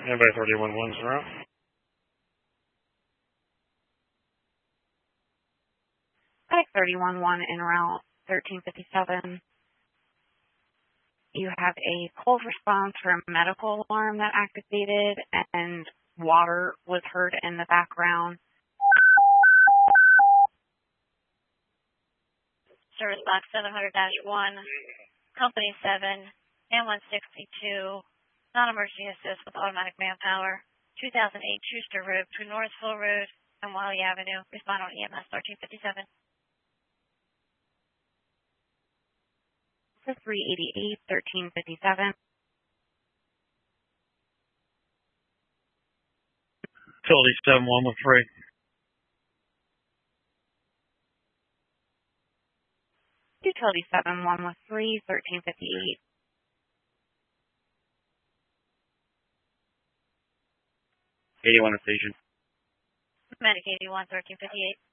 Anybody 31-1's route? Medic 31-1 en route 1357. You have a cold response for a medical alarm that activated and water was heard in the background. Service box 700-1, company 7, and 162, non-emergency assist with automatic manpower, 2008 Schuster Road to Northville Road and Wiley Avenue. Respond on EMS 1357. For 388 1357. Utility 7-1 with freight. Utility 7-1 with 3 1358. '81 station. Medic 81 1358.